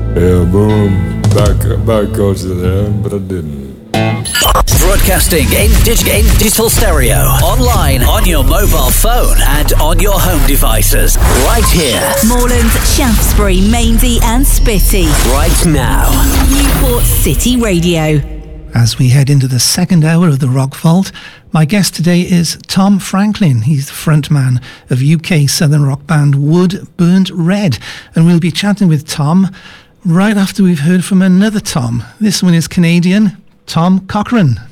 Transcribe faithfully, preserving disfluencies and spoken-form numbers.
Yeah, boom. Back, back out to the end, but I didn't. Broadcasting in, dig- in digital stereo, online, on your mobile phone, and on your home devices. Right here. Moreland, Shaftesbury, Mainsey, and Spitty. Right now. Newport City Radio. As we head into the second hour of the Rock Vault, my guest today is Tom Franklin. He's the frontman of U K southern rock band Wood Burnt Red. And we'll be chatting with Tom right after we've heard from another Tom. This one is Canadian, Tom Cochrane.